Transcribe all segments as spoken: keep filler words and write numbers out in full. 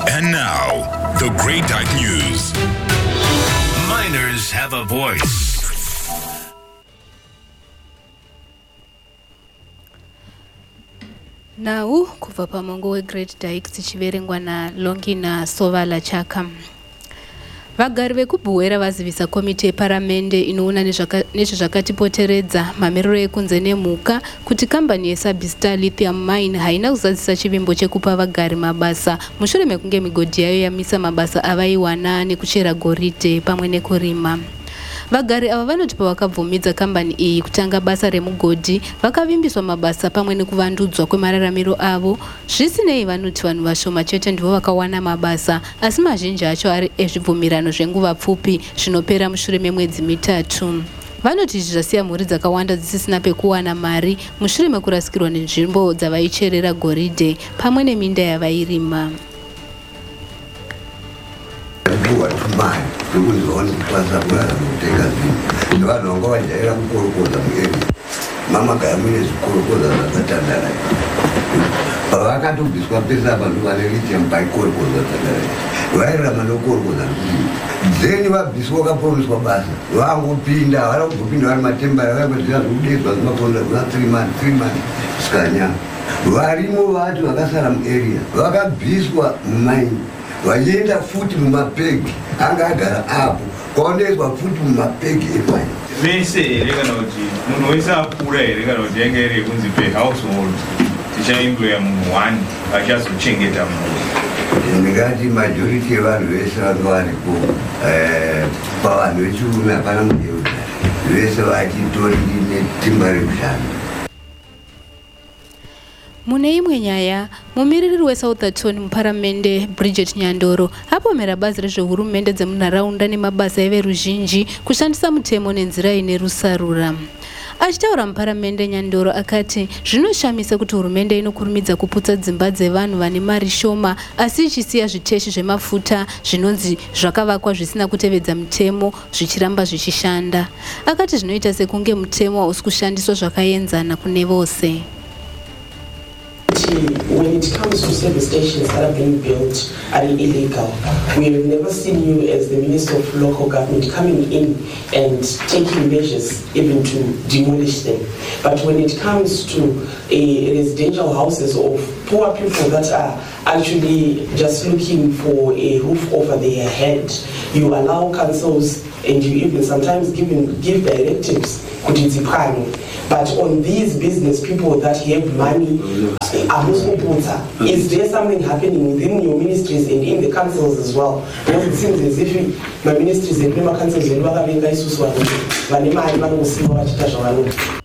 And now, the Great Dyke News. Miners have a voice. Now, kuva pamongo we Great Dyke tichiverengwa na Longina Sovala Chaka. Vagari vekuBuwera vazivisa komiti yeparamende inoona nezvezvakatipoteredza mamiriro ekunze nemhuka kuti kambani yeSabista Lithium Mine haina kuzadzisa chivimbo chekupa vagari mabasa mushure mekunge migodhi yayo yamisa mabasa avaiwana nekuchera goridhe pamwe nekurima. Vagari ava vanoti pavakabvumidza kambani iyi kutanga basa remugodhi vakavimbiswa mabasa pamwe nekuvandudzwa kwemararamiro avo. Zvisinei vanoti vanhu vashoma chete ndivo vakawana mabasa, asi mazhinji acho ari ezvibvumirano zvenguva pfupi zvinopera mushure memwedzi mitatu. Vanoti izvi zvasiya mhuri dzakawanda dzisisina pekuwana mari mushure mekurasikirwa nenzvimbo dzavaicherera goridhe pamwe neminda yavairima. Mama kayamune zvikorokoza zvakatandara pavakatobviswa pesa vanhu vane lithium paikorokoza tandara vairarama nokorokoza then vabviswa vakapromiswa basa vangopinda havana kuzopinda vari matembara vaibazvira zvokudedzwa zvimakonda kuna three months three months zvikanya varimo vati vakasara muarea vakabviswa mumaini vachienda futi mumapegi anga agara apo kwaondoiswa futi mumapegi emaini vese here kana kuti munhu wese akura here kana kuti yanga iri yekunzi pehousehold tichaingoya munhu one achazochengeta munhu. Ndingati majority yevanhu vese vanga varipo pavanhu vechirume hapana mudeuda vese vachitori netimba rekushanda. Mune imwe nyaya, mumiririri weSouthampton muparamende Bridget Nyandoro apomera bazi rezvehurumende dzemunharaunda nemabasa everuzhinji kushandisa mutemo nenzira ine rusarura. Achitaura muparamende, Nyandoro akati zvinoshamisa kuti hurumende inokurumidza kuputsa dzimba dzevanhu vane mari shoma asi ichisiya zviteshi zvemafuta zvinonzi zvakavakwa zvisina kutevedza mutemo zvichiramba zvichishanda. Akati zvinoita sekunge mutemo hausi kushandiswa zvakaenzana kune vose. When it comes to service stations that are being built are illegal, we have never seen you as the Minister of Local Government coming in and taking measures even to demolish them. But when it comes to a residential houses of poor people that are actually just looking for a roof over their head, you allow councils and you even sometimes give, give directives. But on these business people that have money, is there something happening within your ministries and in the councils as well? Because it seems as if my ministries and member councils are not going to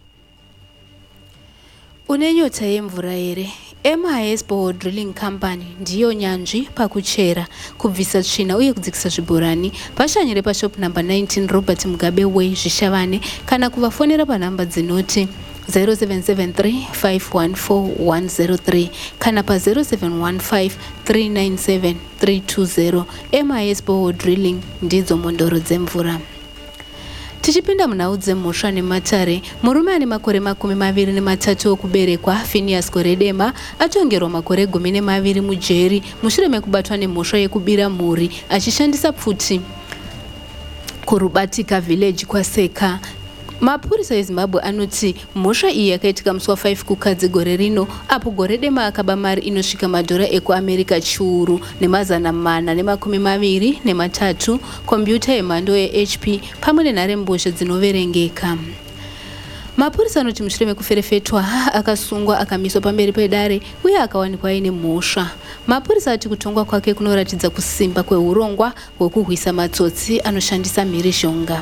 Unenyota yemvura here. M I S Borehole Drilling Company ndiyo nyanzvi pakuchera, kubvisa tsvina uye kudzikisa zvibhorani. Vashanyire pashop number nineteen Robert Mugabe Way Zvishavane kana kuvafonera panhamba dzinoti zero seven seven three five one four one zero three kana pa zero seven one five three nine seven three two zero. M I S Borehole Drilling ndidzo mondoro dzemvura. Tichipinda munhau dzemhosva nematare, murume ane makore makumi maviri nematatu okuberekwa Phineas Koredema atongerwa makore gumi nemaviri mujeri mushure mekubatwa nemhosva yekubira mhuri achishandisa pfuti kuRubatika village kwaSeka. Mapurisa eZimbabwe anoti mhosva iyi yakaitika musi wa five kukadzi gore rino apo Koredema akaba mari inosvika madhora ekuAmerica chiuru nemazana mana nemakumi maviri nematatu, kompyuta yemhando yeH P pamwe nenharembozha dzinoverengeka. Mapurisa anoti mushure mekuferefetwa akasungwa akamiswa pamberi pedare uye akawanikwa aine mhosva. Mapurisa ati kutongwa kwake kunoratidza kusimba kweurongwa hwekurwisa matsotsi anoshandisa mhirizhonga.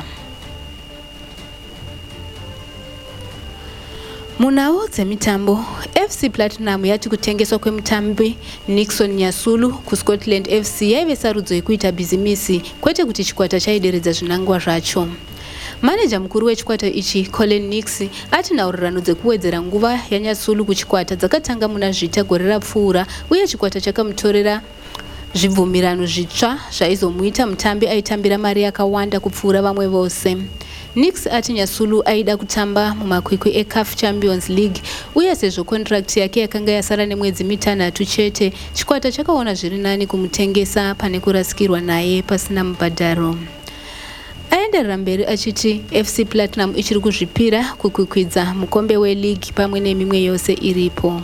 Munhau dzemitambo, F C Platinum yati kutengeswa kwemutambi Nixon Nyasulu kuScotland F C yaive sarudzo yekuita bhizimisi kwete kuti chikwata chaideredza zvinangwa zvacho. Maneja mukuru wechikwata ichi Colin Nix ati nhaurirano dzekuwedzera nguva yaNyasulu kuchikwata dzakatanga muna zvita gore rapfuura uye chikwata chakamutorera zvibvumirano zvitsva zvaizomuita mutambi aitambira mari yakawanda kupfuura vamwe vose. Knicks ati Nyasulu aida kutamba mumakwikwi e C A F Champions League uye sezvo contract yake yakanga yasara nemwedzi mitanhatu chete, chikwata chakaona zviri nani kumutengesa pane kurasikirwa naye pasina mubhadharo. Aenderera mberi achiti F C Platinum ichiri kuzvipira kukwikwidza mukombe we-league pamwe nemimwe yose iripo.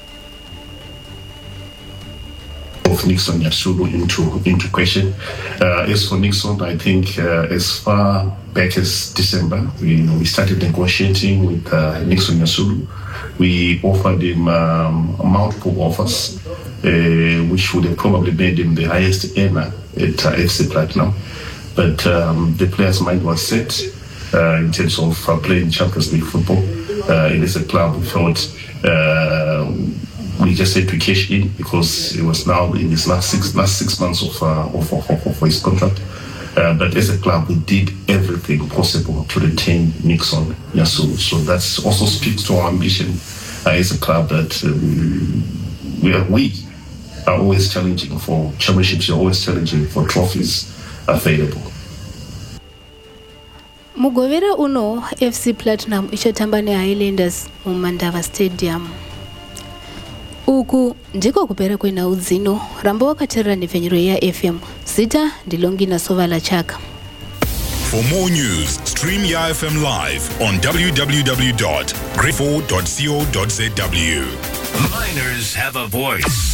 Of Nixon Nyasulu into into question. Uh, as for Nixon, I think uh, as far back as December, we we started negotiating with uh, Nixon Nyasulu. We offered him um, multiple offers, uh, which would have probably made him the highest earner at uh, F C Platinum. But um, the player's mind was set uh, in terms of uh, playing Champions League football. Uh, it is a club we felt. Uh, We just had to cash in because it was now in his last six last six months of uh, of, of, of, of his contract. Uh, but as a club, we did everything possible to retain Nixon Nyasulu. So that also speaks to our ambition uh, as a club that uh, we are we are always challenging for championships. We're always challenging for trophies available. Mugovera uno F C Platinum ichatamba ne Highlanders mumandava Stadium. Uku ndiko kupera kwenhau dzino. Ramba wakateerera nhefenyuro yaF M. Zita ndilongi nasovala chaka. For more news, stream YaF M live on w w w dot grade four dot co dot z w. Miners have a voice.